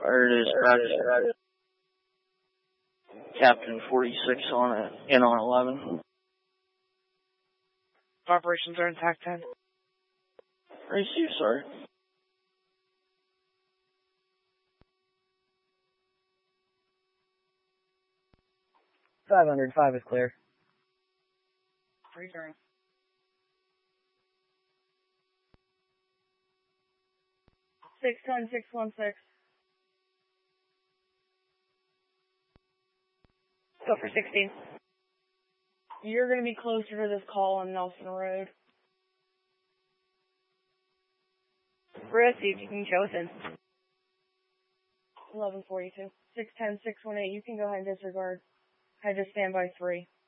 Fire dispatch. Captain 46 in on 11. Operations are intact, 10. Receive, sorry. $505 is clear. 30. 610-616. Go for 16. You're going to be closer to this call on Nelson Road. Received. You can show us in. 1142. 610-618. You can go ahead and disregard. I just stand by 3.